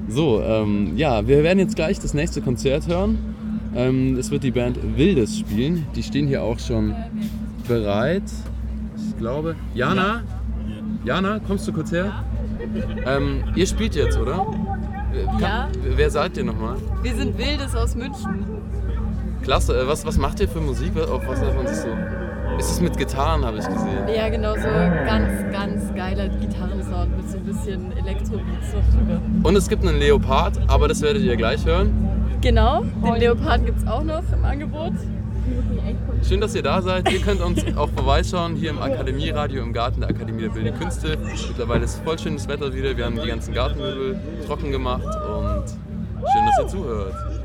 So, ja, wir werden jetzt gleich das nächste Konzert hören. Es wird die Band Wildes spielen. Die stehen hier auch schon bereit. Ich glaube, Jana, kommst du kurz her? Ihr spielt jetzt, oder? Ja. Wer seid ihr nochmal? Wir sind Wildes aus München. Klasse, was macht ihr für Musik? Auf was davon ist so? Ist es mit Gitarren, habe ich gesehen? Ja, genau, so ganz geiler Gitarrensound mit so ein bisschen Elektrobeats noch drüber. Und es gibt einen Leopard, aber das werdet ihr gleich hören. Genau, den Leopard gibt es auch noch im Angebot. Schön, dass ihr da seid. Ihr könnt uns auch vorbeischauen hier im Akademieradio im Garten der Akademie der Bildenden Künste. Mittlerweile ist voll schönes Wetter wieder. Wir haben die ganzen Gartenmöbel trocken gemacht und schön, dass ihr zuhört.